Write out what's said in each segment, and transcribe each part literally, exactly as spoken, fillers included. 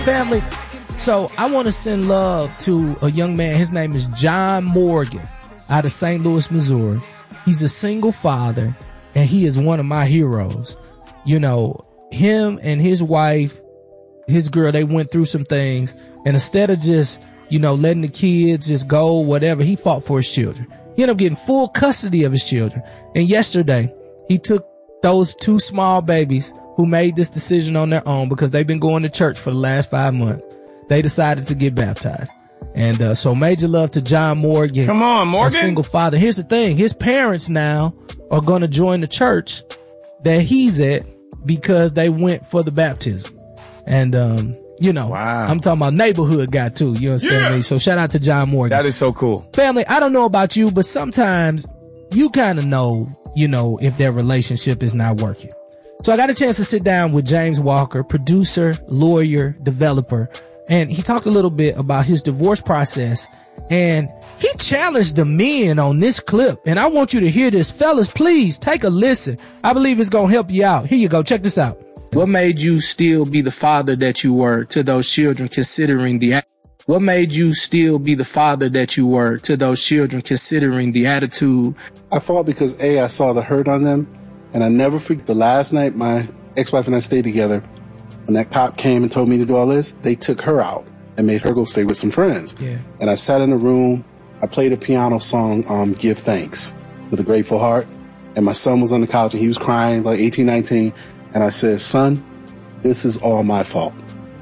Family, so I want to send love to a young man. His name is John Morgan out of Saint Louis, Missouri. He's a single father, and he is one of my heroes. You know, him and his wife, his girl, they went through some things, and instead of just, you know, letting the kids just go, whatever, he fought for his children. He ended up getting full custody of his children. And yesterday, he took those two small babies who made this decision on their own because they've been going to church for the last five months. They decided to get baptized. And uh, so major love to John Morgan. Come on, Morgan. A single father. Here's the thing. His parents now are going to join the church that he's at because they went for the baptism. And, um, you know, wow. I'm talking about neighborhood guy too. You understand yeah. me? So shout out to John Morgan. That is so cool. Family, I don't know about you, but sometimes you kind of know, you know, if their relationship is not working. So I got a chance to sit down with James Walker, producer, lawyer, developer, and he talked a little bit about his divorce process, and he challenged the men on this clip. And I want you to hear this. Fellas, please take a listen. I believe it's going to help you out. Here you go. Check this out. What made you still be the father that you were to those children, considering the What made you still be the father that you were to those children, considering the attitude? I fought because A, I saw the hurt on them. And I never forget the last night my ex-wife and I stayed together. When that cop came and told me to do all this, they took her out and made her go stay with some friends. Yeah. And I sat in a room. I played a piano song, um, Give Thanks, with a grateful heart. And my son was on the couch and he was crying, like eighteen, nineteen. And I said, son, this is all my fault.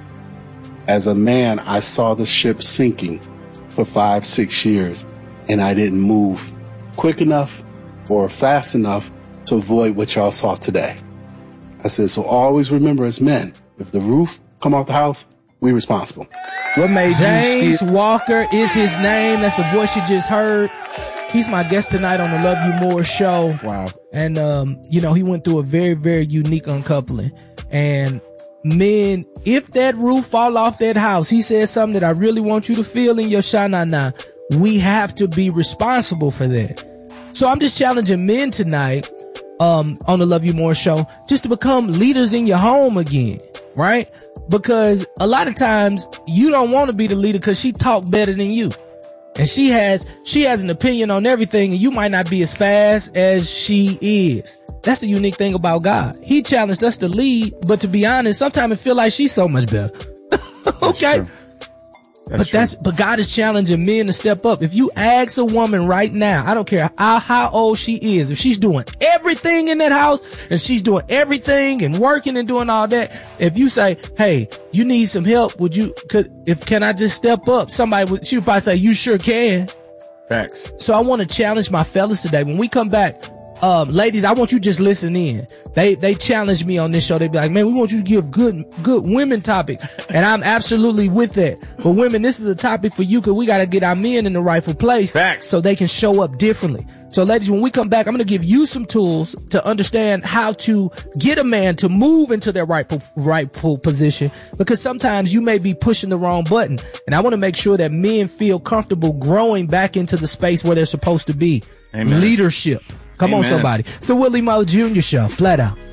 As a man, I saw the ship sinking for five, six years, and I didn't move quick enough or fast enough to avoid what y'all saw today. I said, so always remember as men, if the roof come off the house, we responsible. What made James Still- Walker is his name. That's the voice you just heard. He's my guest tonight on the Love You More show. Wow. And, um, you know, he went through a very, very unique uncoupling. And men, if that roof fall off that house, he said something that I really want you to feel in your shanana. We have to be responsible for that. So I'm just challenging men tonight, um, on the Love You More show, just to become leaders in your home again, right? Because a lot of times you don't want to be the leader because she talk better than you. And she has, she has an opinion on everything, and you might not be as fast as she is. That's the unique thing about God. He challenged us to lead, but to be honest, sometimes it feel like she's so much better. Okay. That's But true. that's, but God is challenging men to step up. If you ask a woman right now, I don't care how, how old she is, if she's doing everything in that house and she's doing everything and working and doing all that, if you say, hey, you need some help, would you, could, if, can I just step up? Somebody would, she would probably say, you sure can. Facts. So I want to challenge my fellas today. When we come back, um, ladies, I want you to just listen in. They, they challenge me on this show. They be like, man, we want you to give good, good women topics. And I'm absolutely with that. But women, this is a topic for you because we got to get our men in the rightful place. Facts. So they can show up differently. So ladies, when we come back, I'm going to give you some tools to understand how to get a man to move into their rightful, rightful position, because sometimes you may be pushing the wrong button. And I want to make sure that men feel comfortable growing back into the space where they're supposed to be. Amen. Leadership. Come Amen. on, somebody. It's the Willie Moe Junior Show. Flat out.